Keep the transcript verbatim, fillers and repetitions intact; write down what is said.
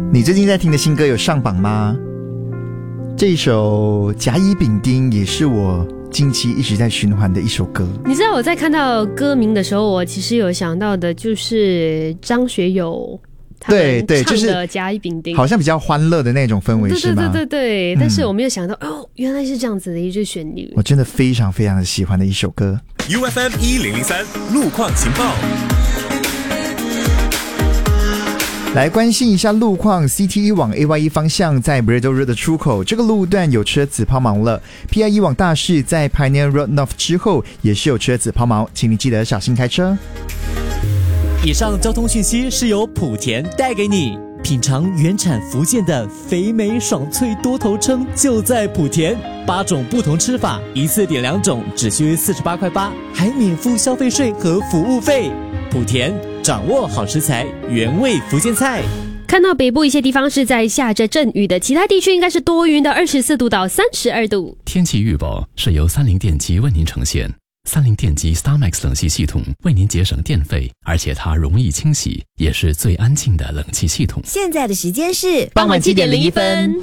你最近在听的新歌有上榜吗？这一首甲乙丙丁也是我近期一直在循环的一首歌。 你知道我在看到歌名的时候，我其实有想到的就是张学友他们唱的甲乙丙丁， 好像比较欢乐的那种氛围， 对是吗？ 对对对对、嗯、但是我没有想到哦，原来是这样子的一句旋律。 我真的非常非常的喜欢的一首歌。 U F M 一零零三路况情报， 来关心一下路况。 C T 一 往 A Y 一 方向在 Braddell Road 的出口，这个路段有车子抛锚了。 P I 一 往大市在 Pioneer Road North 之后也是有车子抛锚，请你记得小心开车。 以上交通讯息是由莆田带给你。品尝原产福建的肥美爽脆多头称就在莆田，八种不同吃法，一次点两种只需四十八块八，还免付消费税和服务费。莆田掌握好食材，原味福建菜。 看到北部一些地方是在下着阵雨的，其他地区应该是多云的，二十四度到三十二度。 天气预报是由三菱电机为您呈现。三菱电机 StarMax 冷气系统为您节省电费，而且它容易清洗，也是最安静的冷气系统。 现在的时间是傍晚七点零一分。